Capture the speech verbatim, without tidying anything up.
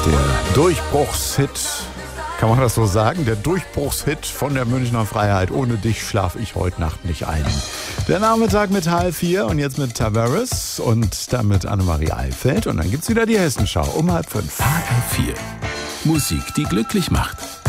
Der Durchbruchshit, kann man das so sagen? Der Durchbruchshit von der Münchner Freiheit. Ohne dich schlaf ich heute Nacht nicht ein. Der Nachmittag mit halb vier und jetzt mit Tavares und damit Annemarie Eilfeld. Und dann gibt's wieder die Hessenschau um halb fünf. H R vier. Musik, die glücklich macht.